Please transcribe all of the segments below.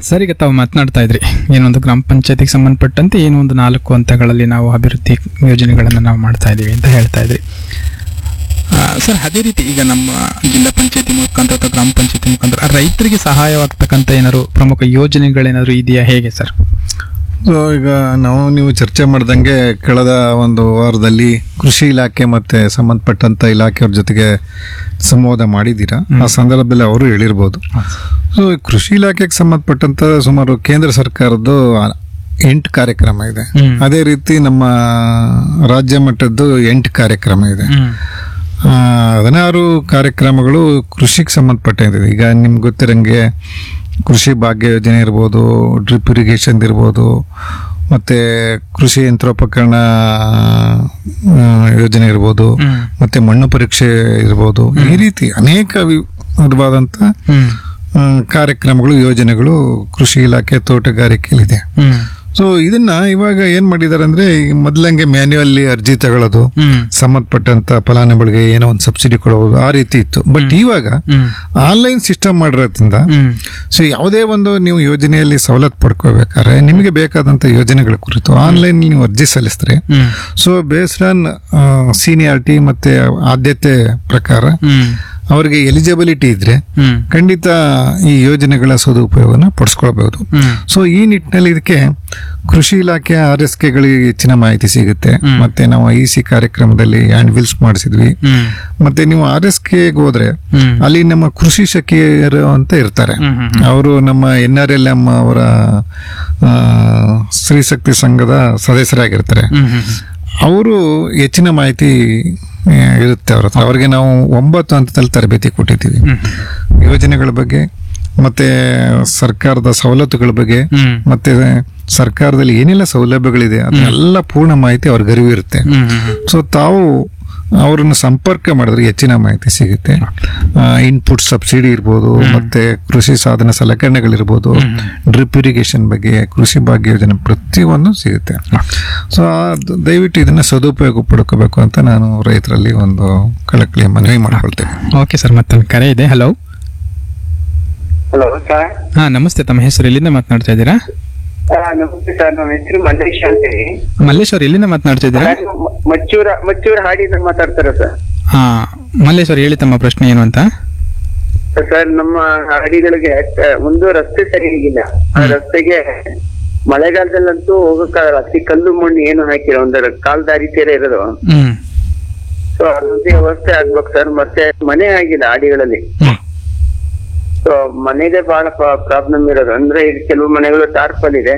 Sir, ಈಗ ತಾವು ಮಾತನಾಡ್ತಾ ಇದ್ರಿ ಏನೊಂದು ಗ್ರಾಮ ಪಂಚಾಯತಿಗೆ ಸಂಬಂಧಪಟ್ಟಂತೆ ಏನೋ ಒಂದು 4 ಹಂತಗಳಲ್ಲಿ ನಾವು ಅಭಿವೃದ್ಧಿ ಯೋಜನೆಗಳನ್ನು ನಾವು ಮಾಡ್ತಾ ಇದ್ದೀವಿ ಅಂತ ಹೇಳ್ತಾ ಇದ್ರಿ. ಸರ್, ಅದೇ ರೀತಿ ಈಗ ನಮ್ಮ ಜಿಲ್ಲಾ ಪಂಚಾಯತಿ ಮುಖಾಂತರ ಅಥವಾ ಗ್ರಾಮ ಪಂಚಾಯತಿ ಮುಖಾಂತರ ರೈತರಿಗೆ ಸಹಾಯವಾಗ್ತಕ್ಕಂಥ ಏನಾದ್ರು ಪ್ರಮುಖ ಯೋಜನೆಗಳೇನಾದ್ರು ಇದೆಯಾ, ಹೇಗೆ ಸರ್? ಸೊ ಈಗ ನೀವು ಚರ್ಚೆ ಮಾಡ್ದಂಗೆ ಕಳೆದ ಒಂದು ವಾರದಲ್ಲಿ ಕೃಷಿ ಇಲಾಖೆ ಮತ್ತೆ ಸಂಬಂಧಪಟ್ಟಂತ ಇಲಾಖೆಯವ್ರ ಜೊತೆಗೆ ಸಂವಾದ ಮಾಡಿದ್ದೀರಾ. ಆ ಸಂದರ್ಭದಲ್ಲಿ ಅವರು ಹೇಳಿರ್ಬೋದು. ಸೊ ಕೃಷಿ ಇಲಾಖೆಗೆ ಸಂಬಂಧಪಟ್ಟಂತ ಸುಮಾರು ಕೇಂದ್ರ ಸರ್ಕಾರದ್ದು 8 ಕಾರ್ಯಕ್ರಮ ಇದೆ. ಅದೇ ರೀತಿ ನಮ್ಮ ರಾಜ್ಯ ಮಟ್ಟದ್ದು 8 ಕಾರ್ಯಕ್ರಮ ಇದೆ. 16 ಕಾರ್ಯಕ್ರಮಗಳು ಕೃಷಿಗೆ ಸಂಬಂಧಪಟ್ಟಿದೆ. ಈಗ ನಿಮ್ಗೆ ಗೊತ್ತಿರಂಗೆ ಕೃಷಿ ಭಾಗ್ಯ ಯೋಜನೆ ಇರ್ಬೋದು, ಡ್ರಿಪ್ ಇರಿಗೇಷನ್ ಇರ್ಬೋದು, ಮತ್ತೆ ಕೃಷಿ ಯಂತ್ರೋಪಕರಣ ಯೋಜನೆ ಇರ್ಬೋದು, ಮತ್ತೆ ಮಣ್ಣು ಪರೀಕ್ಷೆ ಇರ್ಬೋದು. ಈ ರೀತಿ ಅನೇಕ ವಿಧವಾದಂತ ಕಾರ್ಯಕ್ರಮಗಳು, ಯೋಜನೆಗಳು ಕೃಷಿ ಇಲಾಖೆ ತೋಟಗಾರಿಕೆಯಲ್ಲಿದೆ. ಸೊ ಇದನ್ನ ಇವಾಗ ಏನ್ ಮಾಡಿದಾರೆ ಅಂದ್ರೆ, ಮೊದ್ಲಂಗೆ ಮ್ಯಾನ್ಯುವಲ್ಲಿ ಅರ್ಜಿ ತಗೊಳ್ಳೋದು, ಸಂಬಂಧಪಟ್ಟಂತ ಫಲಾನುಭವಿಗಳಿಗೆ ಏನೋ ಒಂದು ಸಬ್ಸಿಡಿ ಕೊಡೋದು, ಆ ರೀತಿ ಇತ್ತು. ಬಟ್ ಇವಾಗ ಆನ್ಲೈನ್ ಸಿಸ್ಟಮ್ ಮಾಡಿರೋದ್ರಿಂದ ಸೊ ಯಾವುದೇ ಒಂದು ನೀವು ಯೋಜನೆಯಲ್ಲಿ ಸವಲತ್ತು ಪಡ್ಕೋಬೇಕಾದ್ರೆ ನಿಮಗೆ ಬೇಕಾದಂತ ಯೋಜನೆಗಳ ಕುರಿತು ಆನ್ಲೈನ್ ನೀವು ಅರ್ಜಿ ಸಲ್ಲಿಸಿದ್ರೆ, ಸೊ ಬೇಸ್ಡ್ ಆನ್ ಸೀನಿಯಾರಿಟಿ ಮತ್ತೆ ಆದ್ಯತೆ ಪ್ರಕಾರ ಅವರಿಗೆ ಎಲಿಜಿಬಿಲಿಟಿ ಇದ್ರೆ ಖಂಡಿತ ಈ ಯೋಜನೆಗಳ ಸದುಪಯೋಗನ ಪಡಿಸ್ಕೊಳ್ಬಹುದು. ಸೊ ಈ ನಿಟ್ಟಿನಲ್ಲಿ ಇದಕ್ಕೆ ಕೃಷಿ ಇಲಾಖೆ RSKಗಳಿಗೆ ಹೆಚ್ಚಿನ ಮಾಹಿತಿ ಸಿಗುತ್ತೆ. ಮತ್ತೆ ನಾವು IC ಕಾರ್ಯಕ್ರಮದಲ್ಲಿ ಹ್ಯಾಂಡ್ ವಿಲ್ಸ್ ಮಾಡಿಸಿದ್ವಿ. ಮತ್ತೆ ನೀವು RSKಗೆ ಹೋದ್ರೆ ಅಲ್ಲಿ ನಮ್ಮ ಕೃಷಿ ಸಖಿಯರು ಅಂತ ಇರ್ತಾರೆ. ಅವರು ನಮ್ಮ NRLM ಅವರ ಸ್ತ್ರೀಶಕ್ತಿ ಸಂಘದ ಸದಸ್ಯರಾಗಿರ್ತಾರೆ. ಅವರು ಹೆಚ್ಚಿನ ಮಾಹಿತಿ ಇರುತ್ತೆ ಅವ್ರ ಹತ್ರ. ಅವ್ರಿಗೆ ನಾವು 9 ಹಂತದಲ್ಲಿ ತರಬೇತಿ ಕೊಟ್ಟಿದ್ದೀವಿ ಯೋಜನೆಗಳ ಬಗ್ಗೆ, ಮತ್ತೆ ಸರ್ಕಾರದ ಸವಲತ್ತುಗಳ ಬಗ್ಗೆ, ಮತ್ತೆ ಸರ್ಕಾರದಲ್ಲಿ ಏನೆಲ್ಲ ಸೌಲಭ್ಯಗಳಿದೆ ಅದನ್ನೆಲ್ಲ ಪೂರ್ಣ ಮಾಹಿತಿ ಅವ್ರಿಗೆ ಅರಿವು ಇರುತ್ತೆ. ಸೊ ತಾವು ಅವರನ್ನು ಸಂಪರ್ಕ ಮಾಡಿದ್ರೆ ಹೆಚ್ಚಿನ ಮಾಹಿತಿ ಸಿಗುತ್ತೆ. ಇನ್ಪುಟ್ ಸಬ್ಸಿಡಿ ಇರ್ಬೋದು, ಮತ್ತೆ ಕೃಷಿ ಸಾಧನ ಸಲಕರಣೆಗಳಿರ್ಬೋದು, ಡ್ರಿಪ್ ಇರಿಗೇಷನ್ ಬಗ್ಗೆ, ಕೃಷಿ ಭಾಗ್ಯ ಯೋಜನೆ ಪ್ರತಿಯೊಂದು ಸಿಗುತ್ತೆ. ಸೊ ದಯವಿಟ್ಟು ಇದನ್ನ ಸದುಪಯೋಗ ಪಡ್ಕೋಬೇಕು ಅಂತ ನಾನು ರೈತರಲ್ಲಿ ಒಂದು ಕಳಕಳಿ ಮನವಿ ಮಾಡ್ಕೊಳ್ತೇನೆ. ಓಕೆ ಸರ್, ಮತ್ತೊಂದು ಕರೆ ಇದೆ. ಹಲೋ. Hello sir. ನಮಸ್ತೆ. ತಮ್ಮ ಹೆಸರು, ಎಲ್ಲಿಂದ ಮಾತನಾಡ್ತಾ ಇದ್ದೀರಾ? ನಮಸ್ತೆ ಸರ್, ನಮ್ಮ ಹೆಸರು ಮಲ್ಲೇಶ್ ಅಂತೇಳಿ. ಮಲ್ಲೇಶ್ ಅವ್ರು ಎಲ್ಲಿಂದ ಮಾತನಾಡ್ತಾ ಇದ್ದೀರಾ? ಮಚ್ಚೂರ ಹಾಡಿಯಿಂದ ಮಾತಾಡ್ತಾರೆ ಸರ್. ಮಲ್ಲೇಶ್ ಅವ್ರು ಹೇಳಿ, ತಮ್ಮ ಪ್ರಶ್ನೆ ಏನು ಅಂತ. ಸರ್, ನಮ್ಮ ಹಾಡಿಗಳಿಗೆ ಒಂದು ರಸ್ತೆ ಸರಿಯಾಗಿಲ್ಲ. ಆ ರಸ್ತೆಗೆ ಮಳೆಗಾಲದಲ್ಲಂತೂ ಹೋಗಕ್ಕಾಗಲ್ಲ. ಅತಿ ಕಲ್ಲು ಮಣ್ಣು ಏನು ಹಾಕಿರೋ ಒಂದು ಕಾಲ್ದಾರಿ ತೀರ ಇರೋದು. ಸೊ ಅದೊಂದು ವ್ಯವಸ್ಥೆ ಆಗ್ಬೇಕು ಸರ್. ಮತ್ತೆ ಮನೆ ಆಗಿಲ್ಲ ಹಾಡಿಗಳಲ್ಲಿ. ಸೊ ಮನೆಗೆ ಬಹಳ ಪ್ರಾಬ್ಲಮ್ ಇರೋದು. ಅಂದ್ರೆ ಈಗ ಕೆಲವು ಮನೆಗಳು ಟಾರ್ಪಲ್ ಇದೆ,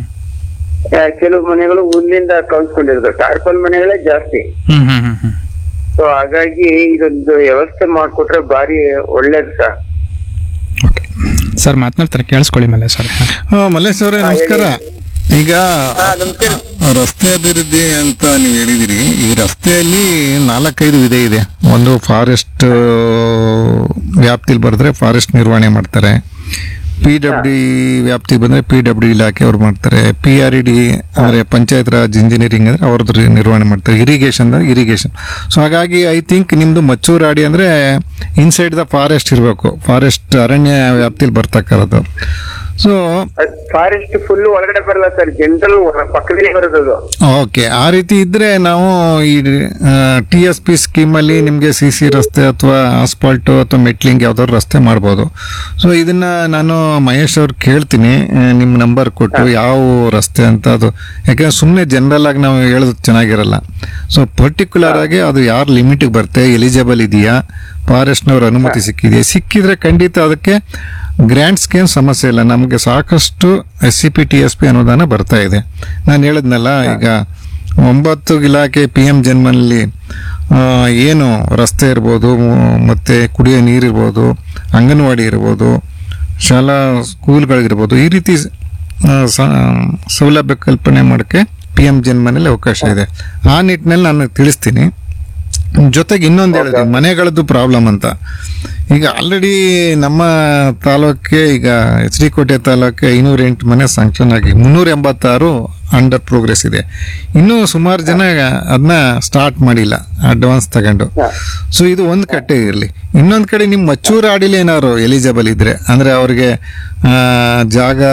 ಕೆಲವು ಮನೆಗಳು ಹುಲ್ಲಿಂದ ಕೌನ್ಸ್ಕೊಂಡಿರೋದು. ಟಾರ್ಪಲ್ ಮನೆಗಳೇ ಜಾಸ್ತಿ. ಸೊ ಹಾಗಾಗಿ ಇದೊಂದು ವ್ಯವಸ್ಥೆ ಮಾಡ್ಕೊಟ್ರೆ ಬಾರಿ ಒಳ್ಳೇದು ಸರ್. ಸರ್ ಮಾತನಾಡ್ತಾರೆ, ಕೇಳಿಸ್ಕೊಳ್ಳಿ ಮಲ್ಲೇಶ್ ಅವರೇ. ಮಲ್ಲೇಶ್ ಅವರೇ ನಮಸ್ಕಾರ. ಈಗ ರಸ್ತೆ ಅಭಿವೃದ್ಧಿ ಅಂತ ನೀವು ಹೇಳಿದಿರಿ. ಈ ರಸ್ತೆಯಲ್ಲಿ 4-5 ವಿಧ ಇದೆ. ಒಂದು ಫಾರೆಸ್ಟ್ ವ್ಯಾಪ್ತಿಲಿ ಬರೆದ್ರೆ ಫಾರೆಸ್ಟ್ ನಿರ್ವಹಣೆ ಮಾಡ್ತಾರೆ, PWD ವ್ಯಾಪ್ತಿ ಬಂದ್ರೆ PWD ಇಲಾಖೆ ಅವ್ರು ಮಾಡ್ತಾರೆ, PRED ಅಂದ್ರೆ ಪಂಚಾಯತ್ ರಾಜ್ ಇಂಜಿನಿಯರಿಂಗ್ ಅಂದ್ರೆ ಅವ್ರದ್ದು ನಿರ್ವಹಣೆ ಮಾಡ್ತಾರೆ, ಇರಿಗೇಷನ್. ಸೊ ಹಾಗಾಗಿ ಐ ಥಿಂಕ್ ನಿಮ್ದು ಮಚ್ಚೂರಾಡಿ ಅಂದ್ರೆ ಇನ್ಸೈಡ್ ದ ಫಾರೆಸ್ಟ್ ಇರಬೇಕು, ಫಾರೆಸ್ಟ್ ಅರಣ್ಯ ವ್ಯಾಪ್ತಿಲಿ ಬರ್ತಕ್ಕಂಥದ್ದು. ಸೊ ಫಾರೆಸ್ಟ್ ಫುಲ್ ಒಳಗಡೆ ಬರಲ್ಲ ಸರ್, ಜನರಲ್ ಪಕ್ಕದಲ್ಲಿ ಬರೋದು. ಓಕೆ, ಆ ರೀತಿ ಇದ್ರೆ ನಾವು ಈ TSP ಸ್ಕೀಮ್ ಅಲ್ಲಿ ನಿಮ್ಗೆ CC ರಸ್ತೆ ಅಥವಾ ಆಸ್ಫಾಲ್ಟ್ ಅಥವಾ ಮೆಟ್ಲಿಂಗ್ ಯಾವ್ದಾದ್ರು ರಸ್ತೆ ಮಾಡ್ಬೋದು. ಸೊ ಇದನ್ನ ನಾನು ಮಹೇಶ್ ಅವ್ರು ಕೇಳ್ತೀನಿ, ನಿಮ್ ನಂಬರ್ ಕೊಟ್ಟು ಯಾವ ರಸ್ತೆ ಅಂತ. ಅದು ಯಾಕಂದ್ರೆ ಸುಮ್ಮನೆ ಜನರಲ್ ಆಗಿ ನಾವು ಹೇಳೋದು ಚೆನ್ನಾಗಿರಲ್ಲ. ಸೊ ಪರ್ಟಿಕ್ಯುಲರ್ ಆಗಿ ಅದು ಯಾರು ಲಿಮಿಟ್ ಬರುತ್ತೆ, ಎಲಿಜಿಬಲ್ ಇದೆಯಾ, ಫಾರೆಸ್ಟ್ನವ್ರ ಅನುಮತಿ ಸಿಕ್ಕಿದ್ರೆ ಖಂಡಿತ ಅದಕ್ಕೆ ಗ್ರಾಂಟ್ಸ್ಗೆ ಏನು ಸಮಸ್ಯೆ ಇಲ್ಲ. ನಮಗೆ ಸಾಕಷ್ಟು SCP TSP ಅನುದಾನ ಬರ್ತಾ ಇದೆ. ನಾನು ಹೇಳಿದ್ನಲ್ಲ, ಈಗ 9 ಇಲಾಖೆ PM ಜನ್ಮನಲ್ಲಿ ಏನು ರಸ್ತೆ ಇರ್ಬೋದು, ಮತ್ತೆ ಕುಡಿಯೋ ನೀರಿರ್ಬೋದು, ಅಂಗನವಾಡಿ ಇರ್ಬೋದು, ಶಾಲಾ ಸ್ಕೂಲ್ಗಳಿರ್ಬೋದು, ಈ ರೀತಿ ಸೌಲಭ್ಯ ಕಲ್ಪನೆ ಮಾಡೋಕ್ಕೆ PM ಜನ್ಮನಲ್ಲಿ ಅವಕಾಶ ಇದೆ. ಆ ನಿಟ್ಟಿನಲ್ಲಿ ನಾನು ತಿಳಿಸ್ತೀನಿ. ಜೊತೆಗೆ ಇನ್ನೊಂದು ಹೇಳಿದೆ, ಮನೆಗಳದ್ದು ಪ್ರಾಬ್ಲಮ್ ಅಂತ. ಈಗ ಆಲ್ರೆಡಿ ನಮ್ಮ ತಾಲೂಕಿಗೆ, ಈಗ ಶ್ರೀಕೋಟೆ ತಾಲೂಕಿಗೆ 508 ಮನೆ ಸ್ಯಾಂಕ್ಷನ್ ಆಗಿ 386 ಅಂಡರ್ ಪ್ರೋಗ್ರೆಸ್ ಇದೆ. ಇನ್ನೂ ಸುಮಾರು ಜನ ಅದನ್ನ ಸ್ಟಾರ್ಟ್ ಮಾಡಿಲ್ಲ, ಅಡ್ವಾನ್ಸ್ ತಗೊಂಡು. ಸೊ ಇದು ಒಂದು ಕಟ್ಟೆ ಇರಲಿ. ಇನ್ನೊಂದು ಕಡೆ ನಿಮ್ಮ ಮಚ್ಚೂರು ಆಡಿಲಿ ಏನಾದ್ರು ಎಲಿಜಿಬಲ್ ಇದ್ರೆ, ಅಂದ್ರೆ ಅವ್ರಿಗೆ ಜಾಗ